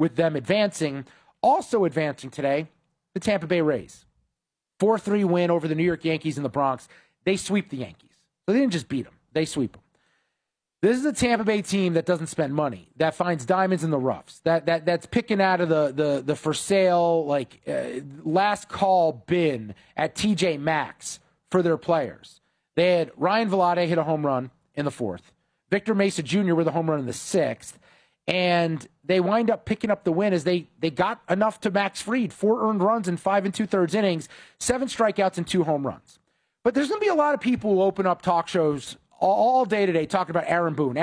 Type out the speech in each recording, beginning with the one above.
with them advancing. Also advancing today, the Tampa Bay Rays. 4-3 win over the New York Yankees in the Bronx. They sweep the Yankees. So they didn't just beat them. They sweep them. This is a Tampa Bay team that doesn't spend money, that finds diamonds in the roughs, that's picking out of the for sale, last call bin at TJ Maxx for their players. They had Ryan Vilade hit a home run in the 4th. Victor Mesa Jr. with a home run in the 6th. And they wind up picking up the win as they got enough to Max Fried, 4 earned runs in 5 2/3 innings, 7 strikeouts and 2 home runs. But there's going to be a lot of people who open up talk shows all day today talking about Aaron Boone.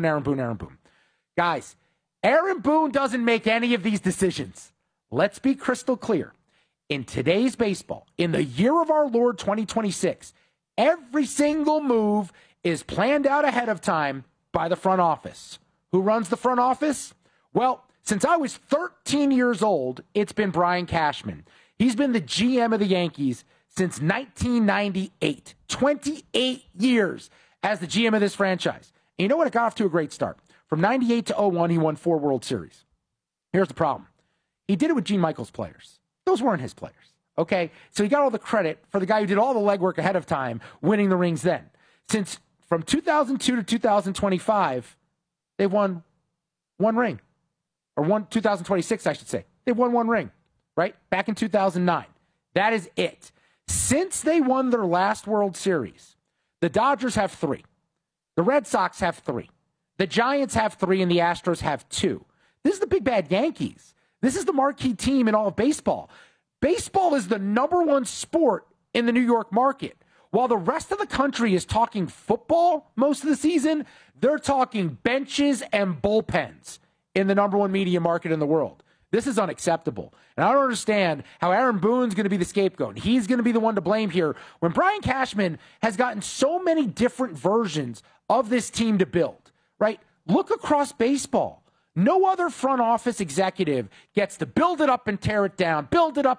Guys, Aaron Boone doesn't make any of these decisions. Let's be crystal clear. In today's baseball, in the year of our Lord 2026, every single move is planned out ahead of time by the front office. Who runs the front office? Well, since I was 13 years old, it's been Brian Cashman. He's been the GM of the Yankees since 1998. 28 years as the GM of this franchise. And you know what? It got off to a great start. From 98 to 01, he won 4 World Series. Here's the problem. He did it with Gene Michaels players. Those weren't his players. Okay? So he got all the credit for the guy who did all the legwork ahead of time, winning the rings then. Since from 2002 to 2025, they've won 1 ring. Or 2026, I should say. They won 1 ring, right? Back in 2009. That is it. Since they won their last World Series, the Dodgers have 3. The Red Sox have 3. The Giants have 3, and the Astros have 2. This is the big bad Yankees. This is the marquee team in all of baseball. Baseball is the #1 sport in the New York market. While the rest of the country is talking football most of the season, they're talking benches and bullpens in the #1 media market in the world. This is unacceptable. And I don't understand how Aaron Boone's going to be the scapegoat. He's going to be the one to blame here when Brian Cashman has gotten so many different versions of this team to build, right? Look across baseball. No other front office executive gets to build it up and tear it down,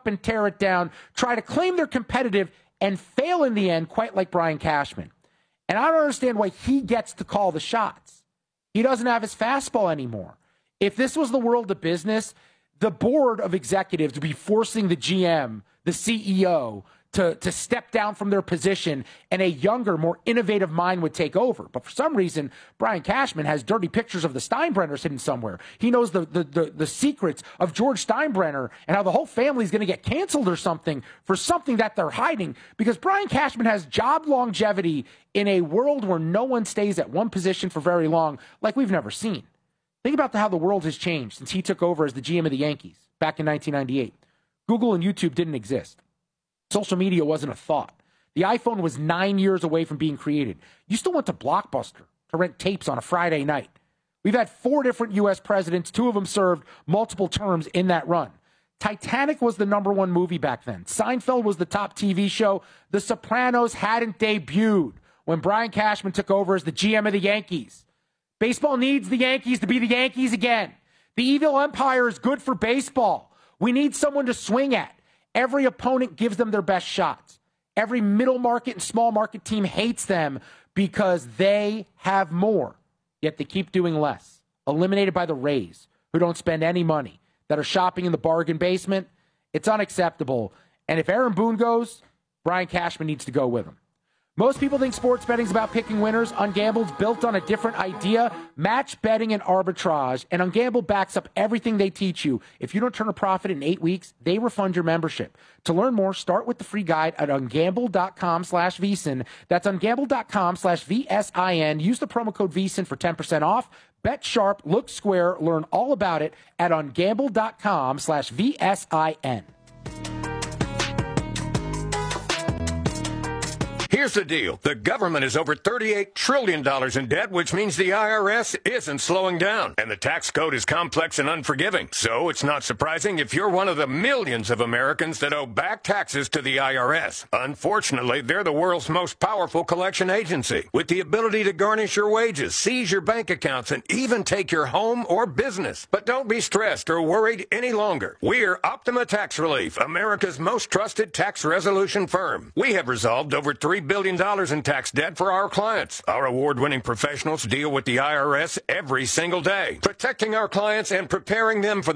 try to claim they're competitive and fail in the end, quite like Brian Cashman. And I don't understand why he gets to call the shots. He doesn't have his fastball anymore. If this was the world of business, the board of executives would be forcing the GM, the CEO, to step down from their position, and a younger, more innovative mind would take over. But for some reason, Brian Cashman has dirty pictures of the Steinbrenners hidden somewhere. He knows the secrets of George Steinbrenner and how the whole family is going to get canceled or something for something that they're hiding, because Brian Cashman has job longevity in a world where no one stays at one position for very long, like we've never seen. Think about how the world has changed since he took over as the GM of the Yankees back in 1998. Google and YouTube didn't exist. Social media wasn't a thought. The iPhone was 9 years away from being created. You still went to Blockbuster to rent tapes on a Friday night. We've had 4 different U.S. presidents. 2 of them served multiple terms in that run. Titanic was the #1 movie back then. Seinfeld was the top TV show. The Sopranos hadn't debuted when Brian Cashman took over as the GM of the Yankees. Baseball needs the Yankees to be the Yankees again. The evil empire is good for baseball. We need someone to swing at. Every opponent gives them their best shots. Every middle market and small market team hates them because they have more, yet they keep doing less. Eliminated by the Rays, who don't spend any money, that are shopping in the bargain basement. It's unacceptable. And if Aaron Boone goes, Brian Cashman needs to go with him. Most people think sports betting is about picking winners. Ungambled's built on a different idea, match betting and arbitrage. And Ungamble backs up everything they teach you. If you don't turn a profit in 8 weeks, they refund your membership. To learn more, start with the free guide at ungamble.com/VSiN. That's ungamble.com/VSIN. Use the promo code VSiN for 10% off. Bet sharp, look square, learn all about it at ungamble.com/VSIN. Here's the deal. The government is over $38 trillion in debt, which means the IRS isn't slowing down. And the tax code is complex and unforgiving. So it's not surprising if you're one of the millions of Americans that owe back taxes to the IRS. Unfortunately, they're the world's most powerful collection agency, with the ability to garnish your wages, seize your bank accounts, and even take your home or business. But don't be stressed or worried any longer. We're Optima Tax Relief, America's most trusted tax resolution firm. We have resolved over $3 billion in tax debt for our clients. Our award-winning professionals deal with the IRS every single day, protecting our clients and preparing them for